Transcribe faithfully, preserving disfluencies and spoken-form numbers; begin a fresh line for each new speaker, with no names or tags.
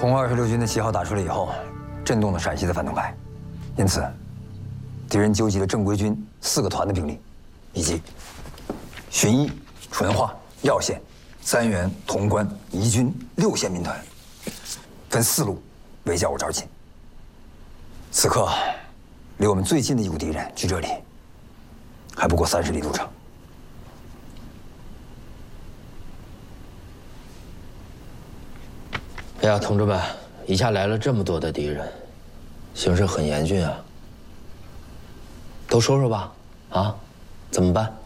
红二十六军的旗号打出来以后，震动了陕西的反动派，因此，敌人纠集了正规军四个团的兵力，以及旬邑、淳化、耀县、三原、潼关、宜军六县民团，分四路围剿我赵锦。此刻，离我们最近的一股敌人距这里还不过三十里路程。
哎呀，同志们，一下来了这么多的敌人，形势很严峻啊。都说说吧，啊，怎么办？